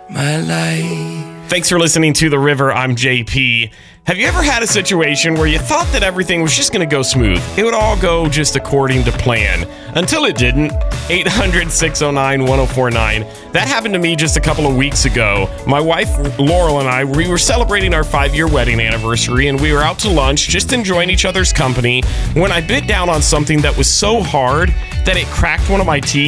my life. Thanks for listening to The River. I'm JP. Have you ever had a situation where you thought that everything was just going to go smooth? It would all go just according to plan. Until it didn't. 800-609-1049. That happened to me just a couple of weeks ago. My wife, Laurel, and I, we were celebrating our 5-year wedding anniversary, and we were out to lunch, just enjoying each other's company, when I bit down on something that was so hard that it cracked one of my teeth.